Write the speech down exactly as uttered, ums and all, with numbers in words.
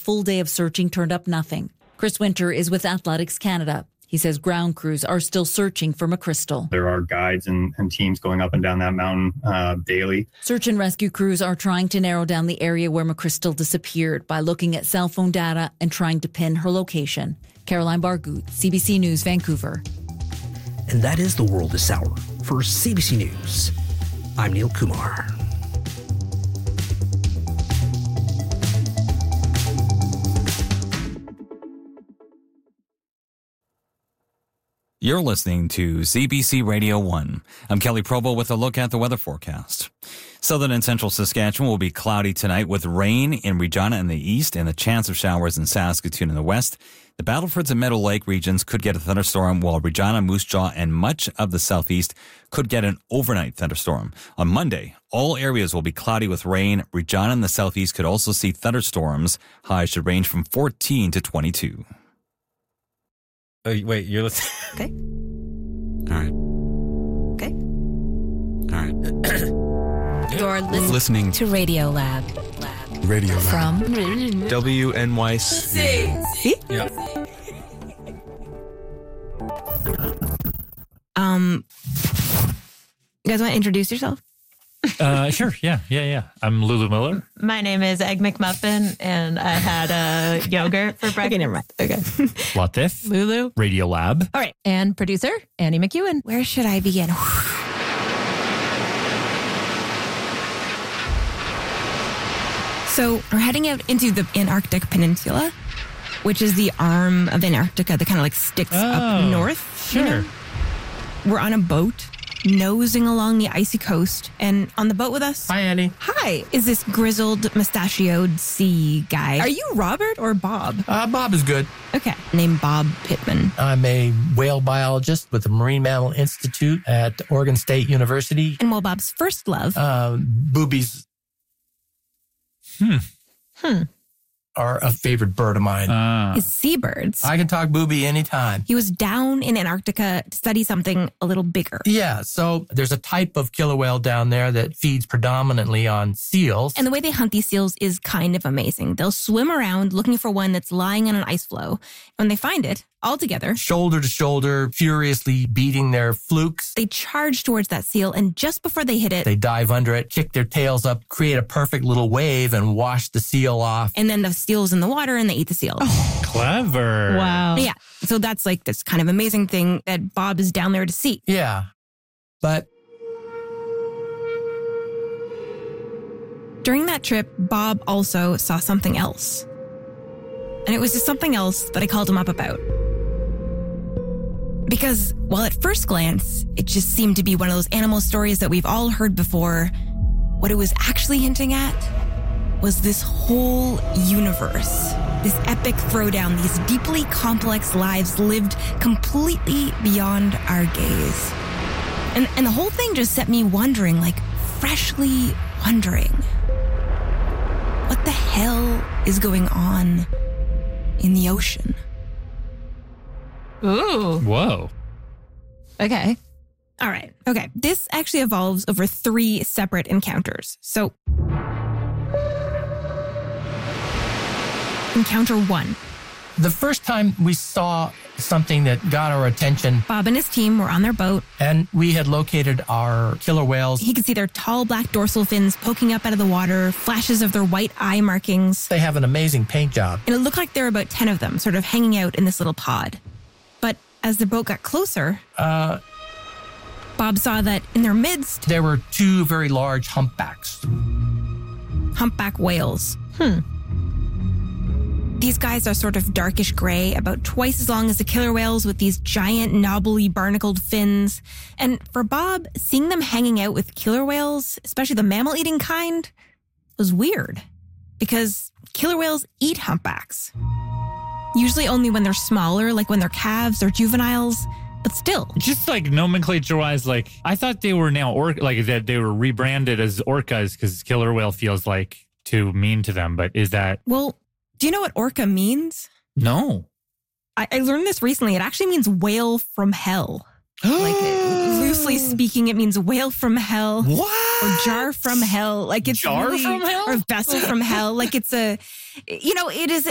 full day of searching turned up nothing. Chris Winter is with Athletics Canada. He says ground crews are still searching for McChrystal. There are guides and, and teams going up and down that mountain uh, daily. Search and rescue crews are trying to narrow down the area where McChrystal disappeared by looking at cell phone data and trying to pin her location. Caroline Bargout, C B C News, Vancouver. And that is the world this hour. For C B C News, I'm Neil Kumar. You're listening to C B C Radio one. I'm Kelly Probo with a look at the weather forecast. Southern and central Saskatchewan will be cloudy tonight with rain in Regina in the east and a chance of showers in Saskatoon in the west. The Battlefords and Meadow Lake regions could get a thunderstorm, while Regina, Moose Jaw, and much of the southeast could get an overnight thunderstorm. On Monday, all areas will be cloudy with rain. Regina and the southeast could also see thunderstorms. Highs should range from fourteen to twenty-two. Oh, wait, you're listening? Okay. All right. Okay. All right. You're listening, listening to Radio Lab. Lab. Radio Lab. From W N Y C. See? Yeah. Um, you guys want to introduce yourself? Uh, sure. Yeah, yeah, yeah. I'm Lulu Miller. My name is Egg McMuffin, and I had a yogurt for breakfast. Okay, never mind. Okay. Latif. Lulu. Radio Lab. All right. And producer, Annie McEwen. Where should I begin? So we're heading out into the Antarctic Peninsula, which is the arm of Antarctica that kind of like sticks Oh, up north. Sure. You know? We're on a boat, nosing along the icy coast, and on the boat with us, Hi, Annie. hi, is this grizzled, mustachioed sea guy. Are you Robert or Bob? Uh, Bob is good. Okay, named Bob Pittman. I'm a whale biologist with the Marine Mammal Institute at Oregon State University. And while Bob's first love Uh, boobies Hmm. hmm, are a favorite bird of mine. Uh, is seabirds. I can talk booby anytime. He was down in Antarctica to study something a little bigger. Yeah, so there's a type of killer whale down there that feeds predominantly on seals. And the way they hunt these seals is kind of amazing. They'll swim around looking for one that's lying on an ice floe. When they find it, all together, shoulder to shoulder, furiously beating their flukes. they charge towards that seal, and just before they hit it, They dive under it, kick their tails up, create a perfect little wave, and wash the seal off. and then the seal's in the water and they eat the seal. clever. Wow. Yeah. So that's like this kind of amazing thing that Bob is down there to see. Yeah, but During that trip, Bob also saw something else. And it was just something else that I called him up about. Because while at first glance, it just seemed to be one of those animal stories that we've all heard before, what it was actually hinting at was this whole universe. This epic throwdown, these deeply complex lives lived completely beyond our gaze. And, and the whole thing just set me wondering, like freshly wondering, what the hell is going on in the ocean? Ooh. Whoa. Okay. All right. Okay. This actually evolves over three separate encounters. So, encounter one. the first time we saw something that got our attention, Bob and his team were on their boat. and we had located our killer whales. He could see their tall black dorsal fins poking up out of the water, flashes of their white eye markings. They have an amazing paint job. And it looked like there were about ten of them sort of hanging out in this little pod. But as the boat got closer, Uh, Bob saw that in their midst, there were two very large humpbacks. humpback whales. Hmm. These guys are sort of darkish gray, about twice as long as the killer whales, with these giant, knobbly, barnacled fins. And for Bob, seeing them hanging out with killer whales, especially the mammal-eating kind, was weird. Because killer whales eat humpbacks. Usually only when they're smaller, like when they're calves or juveniles, but still. Just like nomenclature-wise, like I thought they were now or like that they were rebranded as orcas because killer whale feels like too mean to them. But is that Well, do you know what orca means? no? I, I learned this recently. It actually means whale from hell. Like, loosely speaking, it means whale from hell. What? Or jar from hell. Like it's Jar really, from hell? or vessel from hell. Like it's a, you know, it is